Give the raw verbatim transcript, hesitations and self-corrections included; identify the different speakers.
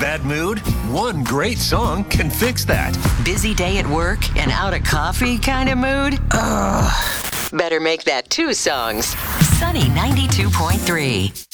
Speaker 1: bad mood? One great song can fix that.
Speaker 2: Busy day at work and out of coffee kind of mood? Ugh. Better make that two songs. Sunny ninety-two point three.